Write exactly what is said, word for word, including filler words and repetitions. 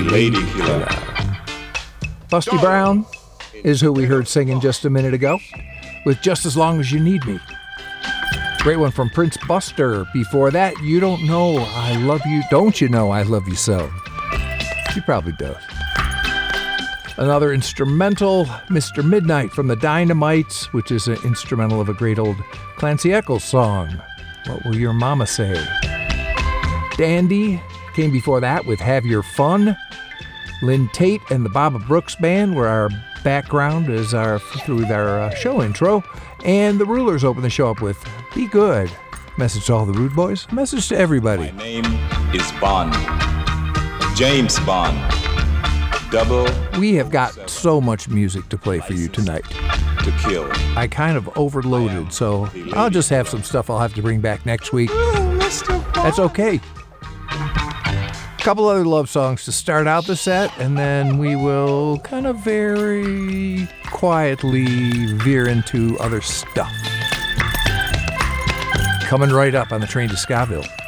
Lady Killer. Busty Brown is who we heard singing just a minute ago with Just As Long As You Need Me. Great one from Prince Buster. Before that, You Don't Know I Love You. Don't you know I love you so? She probably does. Another instrumental, Mister Midnight from the Dynamites, which is an instrumental of a great old Clancy Eccles song, What Will Your Mama Say? Dandy came before that with Have Your Fun. Lynn Tate and the Baba Brooks Band were our background as our through our uh, show intro. And the Rulers opened the show up with Be Good. Message to all the Rude Boys. Message to everybody. My name is Bond. James Bond. Double. We have got so much music to play for you tonight. To kill. I kind of overloaded, so I'll just have some stuff I'll have to bring back next week. That's okay. A couple other love songs to start out the set, and then we will kind of very quietly veer into other stuff. Coming right up on the train to Scottville.